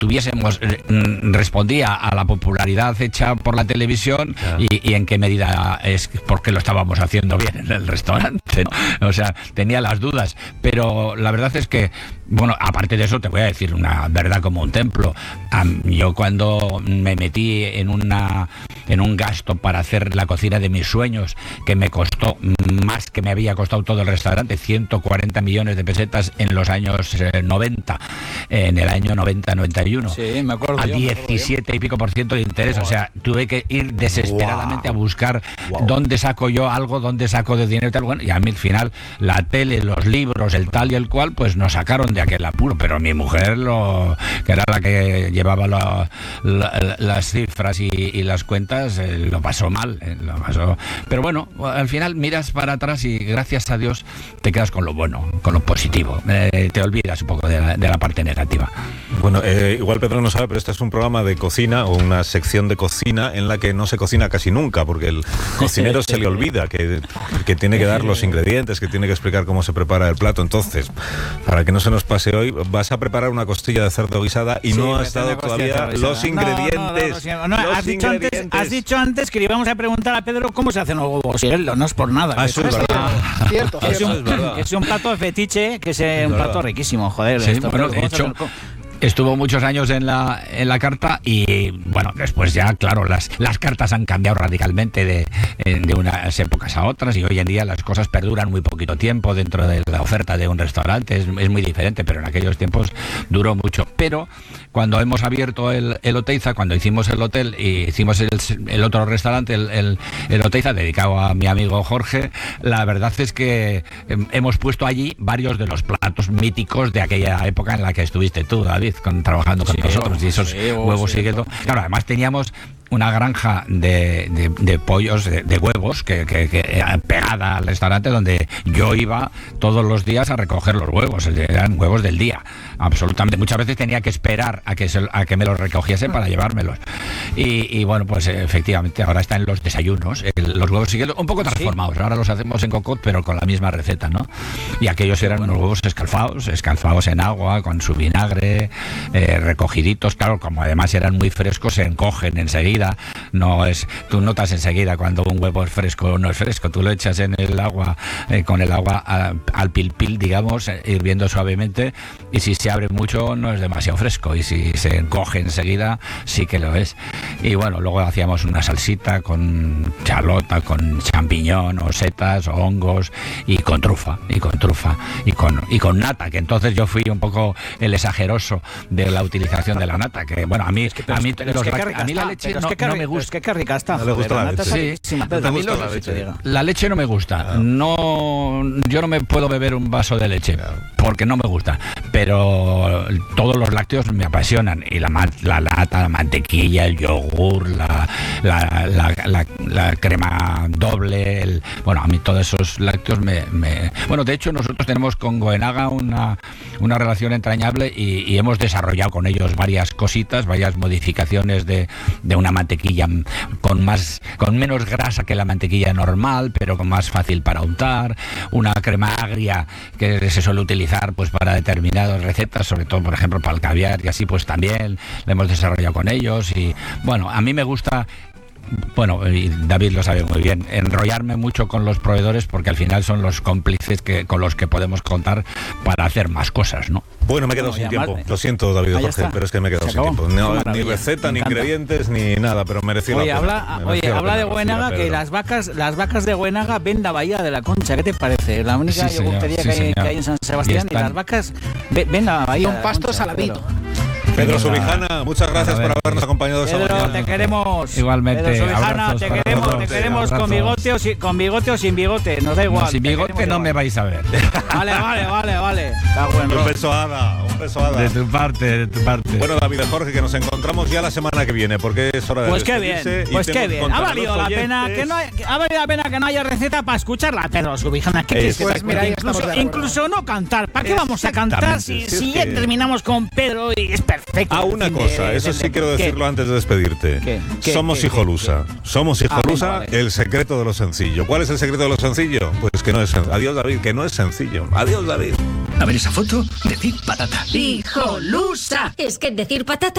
respondía a la popularidad hecha por la televisión y en qué medida es porque lo estábamos haciendo bien en el restaurante, ¿no? O sea, tenía las dudas, pero la verdad es que, bueno, aparte de eso te voy a decir una verdad como un templo. Yo cuando me metí en un gasto para hacer la cocina de mis sueños, que me costó más que me había costado todo el restaurante, 140 millones de pesetas en los años 90, en el año 90-91. Sí, me acuerdo. A 17 y pico % de interés. O sea, tuve que ir desesperadamente a buscar dónde saco yo algo, dónde saco de dinero y tal. Bueno, y a mí al final la tele, los libros, el tal y el cual, pues nos sacaron de aquel apuro. Pero mi mujer, que era la que llevaba las cifras y las cuentas, lo pasó mal. Pero bueno, al final miras para atrás y gracias a Dios te quedas con lo bueno, con lo positivo. Te olvidas un poco de la parte negativa. Bueno, igual Pedro no sabe, pero este es un programa de cocina o una sección de cocina en la que no se cocina casi nunca, porque el cocinero se le olvida que tiene que dar los ingredientes, que tiene que explicar cómo se prepara el plato. Entonces, para que no se nos pase hoy, vas a preparar una costilla de cerdo guisada y no has dado todavía los ingredientes. Has dicho antes que le íbamos a preguntar a Pedro cómo se hacen los huevos ciruelos, no es por nada. Eso es verdad. Cierto. Es un plato fetiche, que es un plato riquísimo, joder. Sí, bueno, de hecho, estuvo muchos años en la carta y, bueno, después ya, claro, las cartas han cambiado radicalmente de unas épocas a otras y hoy en día las cosas perduran muy poquito tiempo dentro de la oferta de un restaurante. Es muy diferente, pero en aquellos tiempos duró mucho. Pero cuando hemos abierto el Oteiza, cuando hicimos el hotel y hicimos el otro restaurante, el Oteiza, dedicado a mi amigo Jorge, la verdad es que hemos puesto allí varios de los platos míticos de aquella época en la que estuviste tú, David, trabajando con nosotros, y esos huevos y queso. Claro, además teníamos una granja de pollos, de huevos, que pegada al restaurante, donde yo iba todos los días a recoger los huevos. Eran huevos del día, absolutamente. Muchas veces tenía que esperar a que me los recogiesen para llevármelos. Y bueno, pues efectivamente, ahora están en los desayunos, los huevos siguen un poco transformados. Ahora los hacemos en cocotte, pero con la misma receta, ¿no? Y aquellos eran unos huevos escalfados en agua, con su vinagre, recogiditos. Claro, como además eran muy frescos, se encogen enseguida. Tú notas enseguida cuando un huevo es fresco o no es fresco. Tú lo echas en el agua, con el agua al pil, digamos, hirviendo suavemente, y si se abre mucho no es demasiado fresco, y si se encoge enseguida sí que lo es. Y bueno, luego hacíamos una salsita con chalota, con champiñón o setas o hongos, y con trufa y con nata, que entonces yo fui un poco el exageroso de la utilización de la nata, que bueno, a mí la leche no me gusta. Qué rica está. No le gusta la leche. La leche no me gusta. Yo no me puedo beber un vaso de leche porque no me gusta. Pero todos los lácteos me apasionan. Y la nata, la mantequilla, el yogur, la crema doble. Bueno, a mí todos esos lácteos Bueno, de hecho, nosotros tenemos con Goenaga una relación entrañable y hemos desarrollado con ellos varias cositas, varias modificaciones de una mantequilla con menos grasa que la mantequilla normal, pero con más fácil para untar, una crema agria que se suele utilizar pues para determinadas recetas, sobre todo por ejemplo para el caviar, y así pues también la hemos desarrollado con ellos. Y bueno, a mí me gusta, bueno, y David lo sabe muy bien, enrollarme mucho con los proveedores, porque al final son los cómplices con los que podemos contar para hacer más cosas, ¿no? Bueno, me he quedado sin tiempo. Lo siento, David Jorge, pero es que me he quedado sin tiempo. Ni receta, ni ingredientes, ni nada, pero mereció la pena. Habla de Goenaga, que las vacas de Goenaga ven la Bahía de la Concha. ¿Qué te parece? La única yogutería que hay en San Sebastián, y las vacas ven la Bahía de la Concha. Son pastos saladito. Pedro Subijana, muchas gracias por habernos acompañado esta mañana. Pedro, te queremos. Igualmente. Pedro Subijana, te queremos con bigote o sin bigote, nos da igual. No, sin bigote no me vais a ver. Vale. Está bueno. Un beso, Ada. De tu parte. Bueno, David Jorge, que nos encontramos ya la semana que viene, porque es hora de despedirse. Pues qué bien. Ha valido la pena que no haya receta para escucharla, Pedro Subijana. Pues mira, incluso no cantar. ¿Para qué vamos a cantar si ya terminamos con Pedro y es perfecto? Una cosa, eso sí quiero decirlo antes de despedirte. Somos Hijolusa. Somos Hijolusa, el secreto de lo sencillo. ¿Cuál es el secreto de lo sencillo? Pues que no es sencillo. Adiós, David, que no es sencillo. Adiós, David. A ver esa foto, decir patata. ¡Hijolusa! Es que decir patata